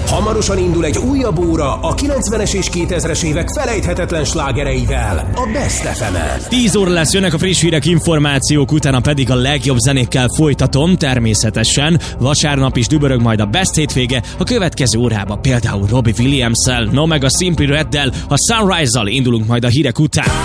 Hamarosan indul egy újabb óra a 90-es és 2000-es évek felejthetetlen slágereivel, a Best FM-en. 10 óra lesz, jönnek a friss hírek, információk, utána pedig a legjobb zenékkel folytatom, természetesen. Vasárnap is dübörög majd a Best hétvége, a következő órában például Robbie Williams-szel, no meg a Simply Red-del, a Sunrise-zal indulunk majd a hírek után.